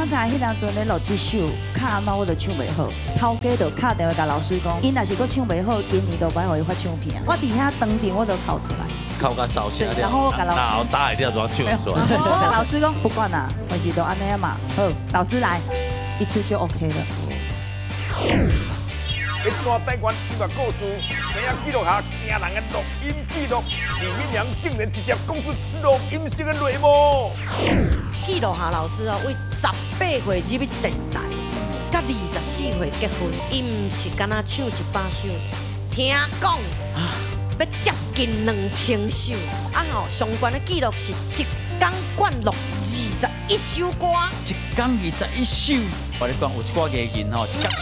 明仔迄当阵咧录这首，卡嘛我就唱袂好，头家就打电话甲老师讲，因若是佫唱袂好，今年就歹互伊发唱片。我伫遐当场我都考出来， 考甲烧声， 然后我甲老师， 好大一定要怎样唱出来？ 我甲老师讲不管啦，我是都安尼嘛。好，老师来，一次就 OK 了。 这段台湾音乐故事，怎样记录下惊人的录音记录？李敏良竟然直接讲出录音室的内幕。 记录下老师哦，为18岁入去电台，甲24岁结婚，伊毋是敢若唱100首，听讲要接近2000首。上悬的记录是一天灌录21首歌， 一天21首。我跟你讲，有一寡艺人吼，一天。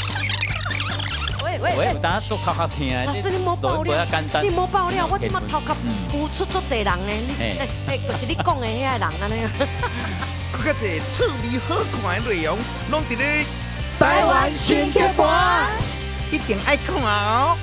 喂，有当做头壳听的。 老师你莫爆料，你莫爆料，我即马头壳浮出足侪人的，就是你讲的遐人安尼啊。 更加侪趣味好看的内容，拢伫咧台湾新剧团， 一定爱看哦。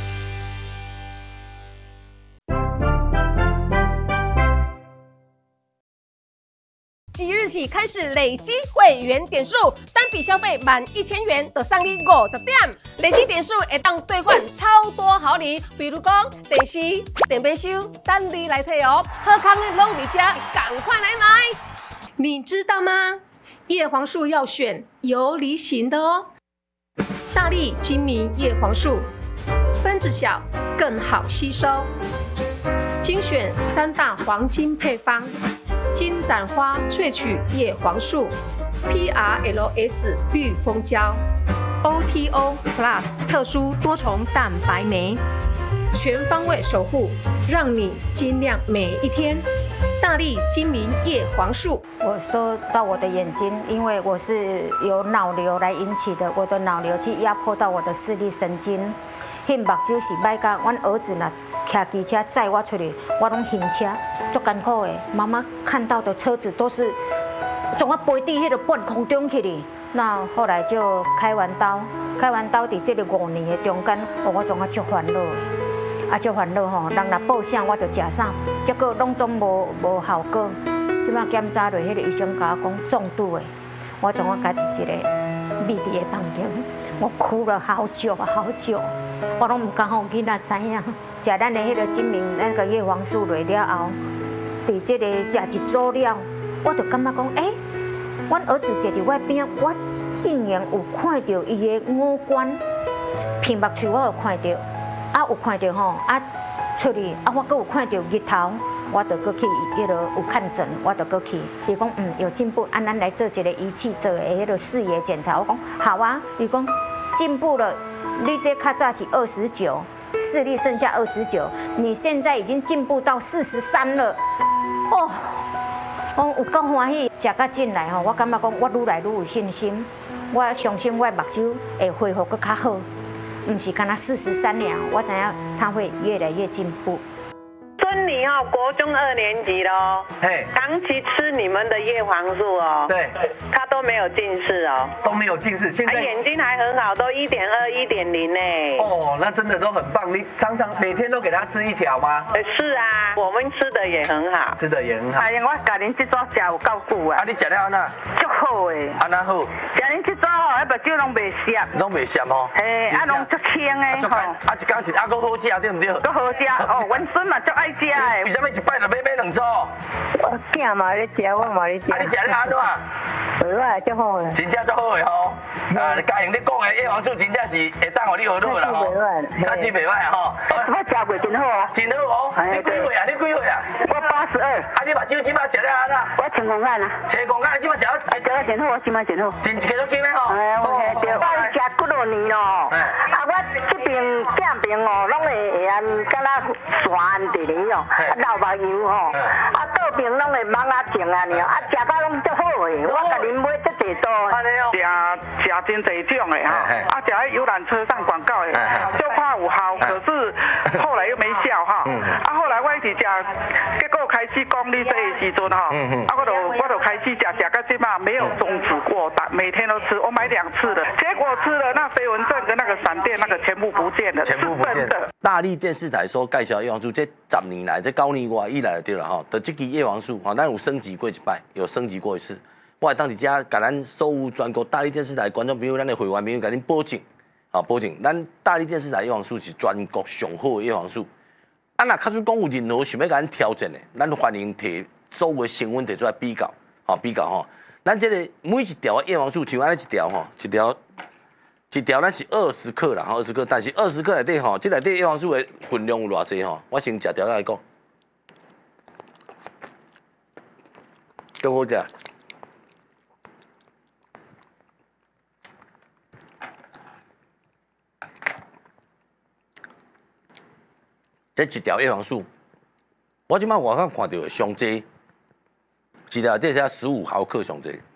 即日起开始累积会员点数，单笔消费满1000元就送你50点，累积点数会当兑换超多好礼，比如讲电视、电杯收，等你来退哦。好康的拢伫遮，赶快来买！你知道吗？叶黄素要选有梨型的哦，大粒精明叶黄素，分子小，更好吸收，精选3大黄金配方。金盏花萃取叶黄素 ，PRLS 绿蜂胶 ，OTO Plus 特殊多重蛋白酶，全方位守护，让你晶亮每一天。大力精明叶黄素。 我说到我的眼睛，因为我是由脑瘤来引起的，我的脑瘤去压迫到我的视力神经，迄目睭是歹甲，阮儿子若骑机车载我出去，我拢晕车，足艰苦的。妈妈看到的车子都是从我飞伫迄个半空中去哩。那后来就开完刀伫这个5年的中间，我总啊足烦恼的，足烦恼吼。人若报啥我就食啥，结果拢总无效果。即摆检查落，迄个医生甲我讲中毒的，我总啊家己一个密闭的房间，我哭了好久好久。我拢唔敢互囡仔知影，食咱的迄个精明那个叶黄素落了后，伫这个食一组了，我就感觉讲，阮儿子坐伫我边，我竟然有看到伊的五官，片目处我有看到，有看到吼，出去，我阁有看到日头，我就阁去迄个有看诊，我就阁去，伊讲有进步，咱来做一个仪器做的迄个视野检查，我讲好啊，伊讲进步了。你这较早是29，视力剩下29，你现在已经进步到43了。我有够欢喜，食到进来吼，我感觉讲我愈来愈有信心，我相信我目睭会恢复搁较好，唔是干那43了，我知影它会越来越进步。 孙女哦，国中2年级咯，长期吃你们的叶黄素哦， 对， 她都没有近视哦， 都没有近视，现在眼睛还很好，都1.2、1.0呢。 哦，那真的都很棒。你常常每天都给她吃1条吗？ 是啊，我们吃的也很好， 吃的也很好。 哎呀，我家恁这组食有够久啊。 你食了安那？ 足好诶。 安那好？ 食恁这组吼，迄目睭拢袂涩。 拢袂涩吼。 拢足轻诶。 足干，一工一还佫好食，对唔对？ 佫好食哦，阮孙嘛足爱食诶。 为什么一摆就买2组？ 我囝嘛咧食，我嘛咧食。 你食了安怎？ 袂歹，足好诶。 真正足好诶吼！家用你讲诶叶黄素真正是会当互你好好啦吼。确实袂歹吼。 我食过真好啊。 真好哦。你几岁啊？ 我82。 你目睭即摆食了安那？ 我青光眼啊。 青光眼，即摆食了真好，我即摆真好。 真继续紧诶吼。 我食几多年咯。我这边正边哦，拢会安敢若酸伫咧哦，老目油吼，倒边拢会芒啊净啊呢，食到拢足好诶，我甲恁买足济多。 安尼哦。 食真济种诶哈，食喺游览车上广告诶，就怕有效，可是后来又没效哈。后来我一直食，结果开始讲你这个时阵哈，我就开始食到即嘛没有终止过，每天都吃，我买2次了，结果吃了那飞蚊症跟那个闪电那个全部不见了， 全部不见了。大力电视台所介绍叶黄素，这10年来，这9年外以来就对了哈，的这支叶黄素哈，咱有升级过一摆，有升级过一次。 我会当伫遮甲咱所有全国大力电视台观众朋友、咱的会员朋友，甲恁保证，保证咱大力电视台叶黄素是全国上好的叶黄素。啊，若假使讲有任何想要甲咱挑战的，咱欢迎摕所有的成分摕出来比较，比较吼。咱这个每一条的叶黄素，像安尼一条吼，一条咱是20克啦，20克，但是20克内底吼，这内底叶黄素的分量有偌济吼？我先食条来讲，更好食。这一条叶黄素，我即摆外口看到的上济，一条这才15毫克上济。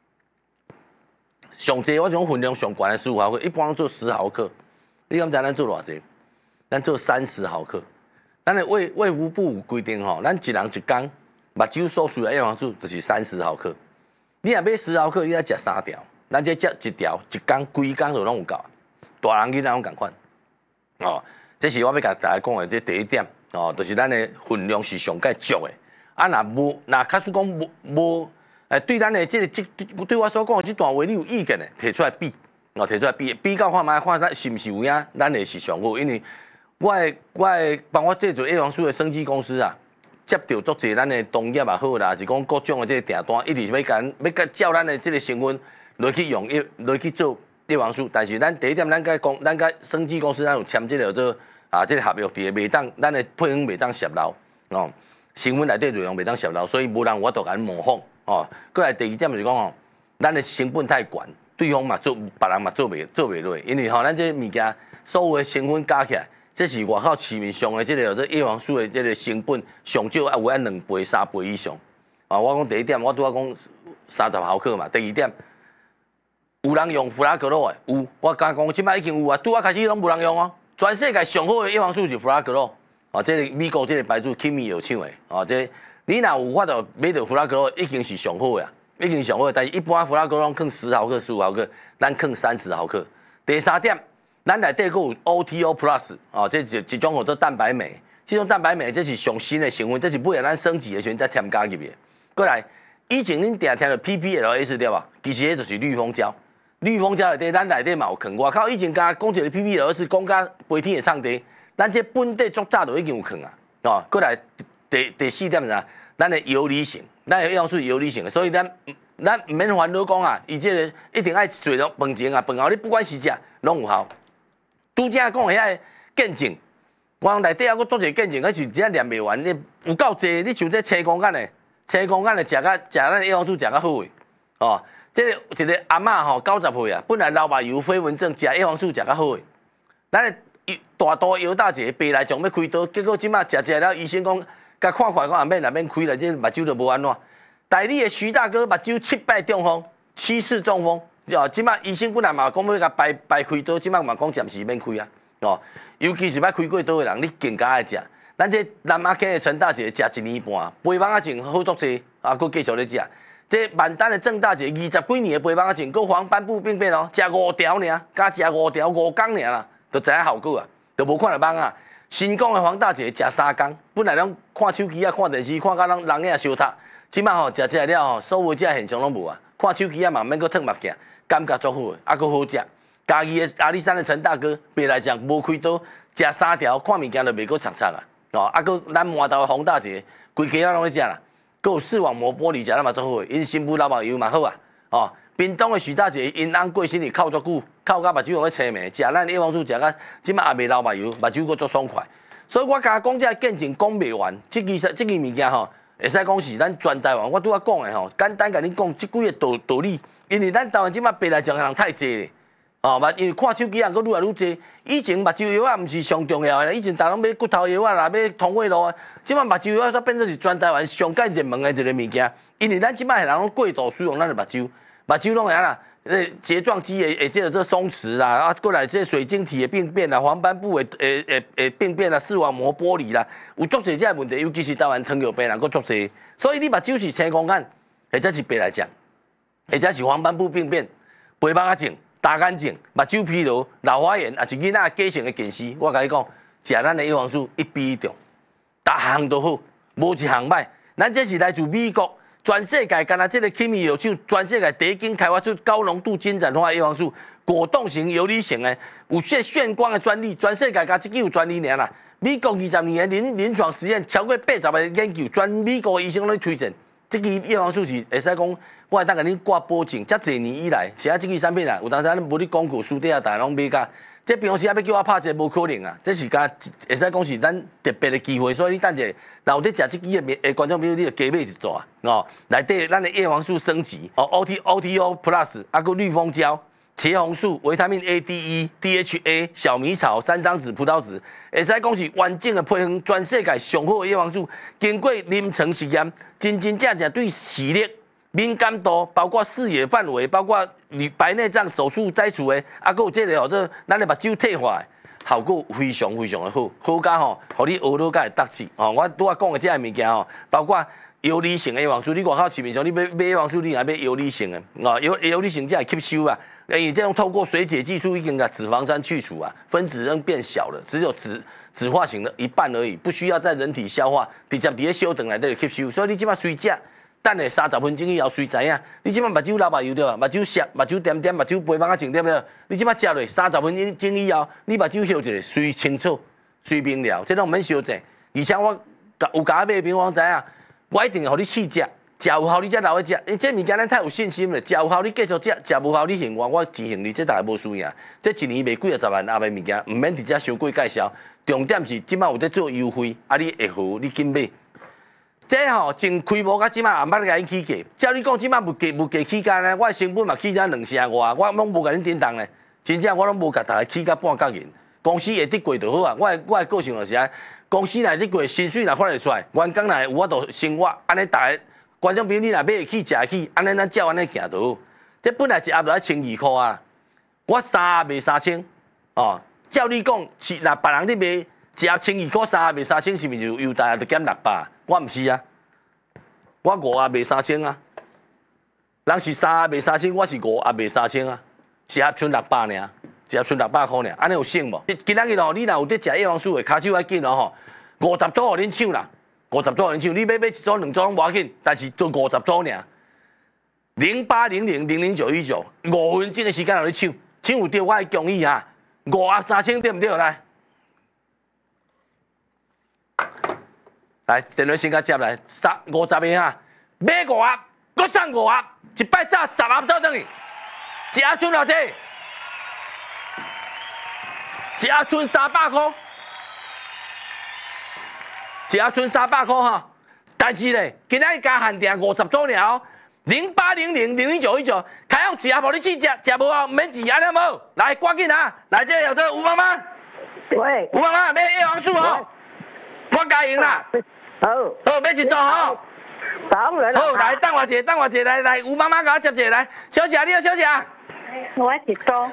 上济我种分量上悬的15毫克，一般做10毫克。你敢知咱做偌济？咱做30毫克。咱的卫福部有规定吼，咱一人一工目睭所需的叶黄素就是30毫克。你若买10毫克，你要食3条，咱这食一条，一工规工就拢有够。大人囡仔拢共款，这是我要甲大家讲的，这第一点就是咱的分量是上介足的。啊，若假使讲无对咱的对我所讲的这段话，你有意见的，提出来比，提出来比较看卖，看咱是毋是有影，咱的是上好。因为我的帮我制作叶黄素的生技公司啊，接到足侪咱的同业也好啦，是讲各种的这个订单，一直要照咱的这个成分来去用来去做叶黄素。但是咱第一点，咱甲生技公司咱有签这个做这个合约，伫袂当咱的配方袂当泄漏成分内底内容袂当泄漏，所以无人我都甲模仿过来第二点就是讲咱的成本太悬，对方嘛做，别人嘛做袂落，因为咱这物件所有的成分加起来，这是外口市面上的这个叶黄素的这个成本上少有2倍、3倍以上。我讲第一点，我拄仔讲30毫克嘛。第二点，有人用弗拉格洛的，有，我敢讲，即摆已经有啊，拄仔开始拢无人用哦。全世界上好的叶黄素是弗拉格洛，这个美国这个牌子 Kimi 有抢的，这你若有法度买到弗拉格洛，已经是上好的，已经上好的。但是一般弗拉格洛放10毫克、15毫克，咱放30毫克。第三点，咱内底还有 OTO Plus， 这一种叫做蛋白酶，这种蛋白酶这是上新的成分，这是为了咱升级的时阵才添加入去。过来，以前恁定听到 PPLS 对吧？其实迄就是氯蜂胶。氯蜂胶内底，咱内底嘛有放。外口以前甲讲一个 PPLS， 讲甲飞天会唱地，咱这本地足早就已经有放啊。过来第4点是啥？咱的游离性，咱的叶黄素游离性的，所以咱唔免烦恼讲啊，伊这个一定爱做了饭前啊，饭后你不管是食，拢有效。拄则讲遐见证，我讲内底还佫做一个见证，迄是真念袂完，你有够济，你像这青公干的，青公干的食咱叶黄素食较好诶，这个一个阿嬷吼90岁啊，本来老目疣飞蚊症，食叶黄素食较好诶。咱的大肚腰大一个白内障要开刀，结果即马食了，医生讲，甲看讲也免开啦，这目睭就无安怎。台里的徐大哥目睭7败中风，7次中风，即马医生本来嘛讲要甲排开刀，即马嘛讲暂时免开啊。尤其是捌开过刀的人，你更加爱食。咱这南亚溪的陈大姐食1年半，肥蠓仔症好足济，佫继续咧食。这万丹的郑大姐20几年的肥蠓仔症，佫黄斑部病变哦，食5条尔，加食5条5工尔啦，就知影效果啊，就无看到蠓啊。新港的黄大姐食3工，本来拢看手机啊、看电视，看到人也烧塌。即摆吼食了吼，所有这现象拢无啊。看手机啊嘛免佫脱目镜，感觉足好的，佫好食。家己的阿里山的陈大哥，白来讲无开刀，食3条，看物件就袂佫擦擦啊。佫咱麻豆的黄大姐，规家拢咧食啦。佫有视网膜玻璃食了嘛足好，因媳妇老目疣嘛好啊。屏东的徐大姐，因翁过身是哭足久，哭到目睭用咧青霉，食咱叶黄素食到即摆也袂流目疣，目睭佫足爽快。所以我甲讲这见证讲袂完，这个物件吼，会使讲是咱全台湾我拄仔讲的吼，简单甲你讲即几个道理，因为咱台湾即摆白内障的人太济咧。因为看手机啊，佫愈来愈济。以前目睭药啊，毋是上重要的，以前大人买骨头药啊啦，买通胃路啊。即摆目睭药煞变做是全台湾上介热门的一个物件。因为咱即摆人拢过度使用咱的目睭拢会啦，睫状肌的这个松弛啦，过来这水晶体的病变啦，黄斑部的病变啦，视网膜剥离啦，有足侪这问题，尤其是台湾糖尿病人佫足侪。所以你目睭是青光眼，或者是白内障，或者是黄斑部病变、肥蠓仔症。大眼睛、目睭疲劳、老花眼，也是囡仔假性的近视。我甲你讲，食咱的叶黄素一比1中，逐项都好，无一项歹。咱这是来自美国全世界干那这个起米药厂，全世界第一间开发出高浓度金盏花叶黄素果冻型、游离型的，有炫光的专利，全世界加这个有专利尔啦。美国20年的临床实验超过80个研究，全美国的医生都推荐，这个叶黄素是会使讲，我会当甲你挂保证，遮侪年以来，其他这个产品啊，有当时咱无咧广告书底下，大家拢买甲。这平时要叫我拍这无可能啊！这是甲会使讲是咱特别的机会，所以你等者，然后你食这支的观众朋友，你就加买一组啊！哦，内底咱的叶黄素升级哦 ，OTO Plus， 啊个绿蜂胶、茄红素、维他命 A、D、E、DHA、小米草、三张子、葡萄籽，会使讲是完整的配方，全世界上好的叶黄素，经过临床实验，真正对视力、敏感度，包括视野范围，包括你白内障手术摘除的，啊，还有这个这咱的目睭退化的，效果非常非常的好，好甲吼，互你学到甲会得志哦。我拄仔讲的这个物件吼，包括游离型的叶黄素，你外口市面上你买叶黄素，你也买游离型的哦，游离型才会吸收啊。因为这样透过水解技术已经把脂肪酸去除啊，分子仍变小了，只有脂化型的一半而已，不需要在人体消化，直接伫咧小肠内底吸收，所以你即摆随食。等下30分钟以后，随知影。你即摆目睭流目油对吧？目睭涩，目睭点点，目睭肥蚊仔情对不对？你即摆食落30分钟以后，你目睭休一下，随清楚，随明了，这拢毋免烧济。而且我有甲买平方知影，我一定会互你试食，食有效你才留去食。因这物件咱太有信心了，食有效你继续食，食无效你幸我只幸你，这大家无输赢。这一年卖几啊十万阿的物件，毋免直接伤贵介绍。重点是即摆有在做优惠，啊你会好你紧买。这吼从开模到即摆也捌甲因起价，照你讲即摆物价起价呢，我的成本嘛起价2成外，我拢无甲恁叮当咧，真正我拢无甲大家起价半角银。公司会得过就好啊，我的个性就是啊，公司内得过，薪水若发得出来，员工内有法度生活，安尼大家观众朋友你若买得起食得起，安尼咱照安尼行就好。这本来一盒就要1200块啊，我3盒卖3000，哦，照你讲是若别人咧卖一盒1200块，3盒卖3000，是毋是就又大家就减600？我毋是啊，我5盒卖3000啊，人是3盒卖3000，我是5盒卖3000啊，一盒剩600尔，一盒剩600块尔，安尼有省无？今仔日哦，你若有伫食叶黄素的，骹手要紧哦吼，50组互恁抢啦，50组互恁抢，你买一组2组拢无要紧，但是做50组尔。0800000919，5分钟的时间互你抢，抢有对我的恭喜哈，5盒3000对毋对？来，电话先甲接来，50个哈，买5盒，搁送5盒，一摆早10盒倒转去，一盒剩偌济？一盒剩300块，一盒剩300块哈。但是咧，今仔日加限定50组尔哦，0800000919，开放一盒互你去食，食无后免钱，安尼无？来，赶紧啊！来，这有这吴妈妈， 喂， 吴妈妈买叶黄素哦，我加赢啦。好，买一组吼。 当然好，来等我一下，来，吴妈妈甲我接一下来，小姐，你好，小姐。 我一组。